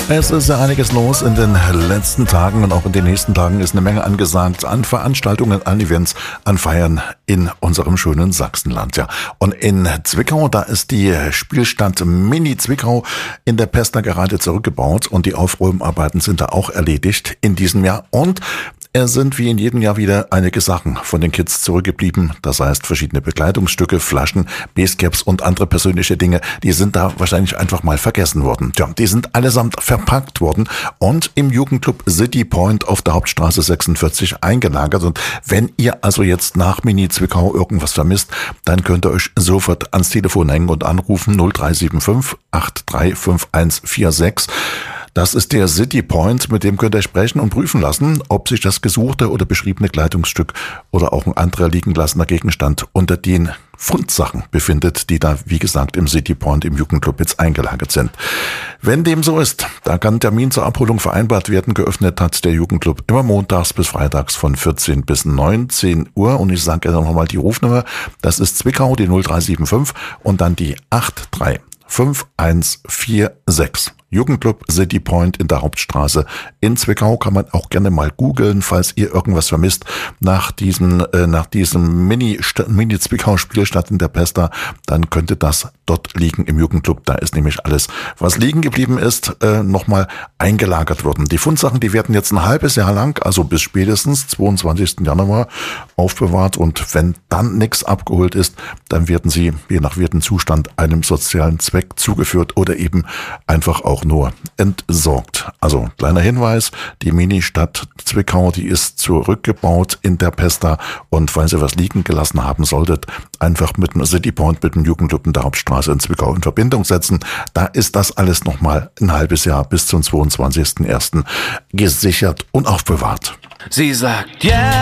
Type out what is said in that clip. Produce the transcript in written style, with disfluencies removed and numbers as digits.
Es ist ja einiges los in den letzten Tagen und auch in den nächsten Tagen ist eine Menge angesagt an Veranstaltungen, an Events, an Feiern in unserem schönen Sachsenland. Ja. Und in Zwickau, da ist die Spielstadt Mini Zwickau in der Pesta gerade zurückgebaut und die Aufräumarbeiten sind da auch erledigt in diesem Jahr. Und es sind wie in jedem Jahr wieder einige Sachen von den Kids zurückgeblieben. Das heißt, verschiedene Bekleidungsstücke, Flaschen, Basecaps und andere persönliche Dinge, die sind da wahrscheinlich einfach mal vergessen worden. Tja, die sind allesamt verpackt worden und im Jugendclub City Point auf der Hauptstraße 46 eingelagert. Und wenn ihr also jetzt nach Mini Zwickau irgendwas vermisst, dann könnt ihr euch sofort ans Telefon hängen und anrufen 0375 835146. Das ist der City Point, mit dem könnt ihr sprechen und prüfen lassen, ob sich das gesuchte oder beschriebene Kleidungsstück oder auch ein anderer liegen gelassener Gegenstand unter den Fundsachen befindet, die da, wie gesagt, im City Point im Jugendclub jetzt eingelagert sind. Wenn dem so ist, da kann ein Termin zur Abholung vereinbart werden. Geöffnet hat der Jugendclub immer montags bis freitags von 14 bis 19 Uhr. Und ich sage ja nochmal die Rufnummer. Das ist Zwickau, die 0375 und dann die 835146. Jugendclub City Point in der Hauptstraße in Zwickau. Kann man auch gerne mal googeln, falls ihr irgendwas vermisst nach diesem Mini-Zwickau-Spielstadt in der Pesta, dann könnte das dort liegen im Jugendclub. Da ist nämlich alles, was liegen geblieben ist, nochmal eingelagert worden. Die Fundsachen, die werden jetzt ein halbes Jahr lang, also bis spätestens 22. Januar aufbewahrt und wenn dann nichts abgeholt ist, dann werden sie, je nach Wertenzustand, einem sozialen Zweck zugeführt oder eben einfach auch nur entsorgt. Also kleiner Hinweis, die Mini-Stadt Zwickau, die ist zurückgebaut in der Pesta und falls ihr was liegen gelassen haben solltet, einfach mit dem City Point, mit dem Jugendclub in der Hauptstraße in Zwickau in Verbindung setzen. Da ist das alles nochmal ein halbes Jahr bis zum 22.01. gesichert und aufbewahrt. Sie sagt, yeah.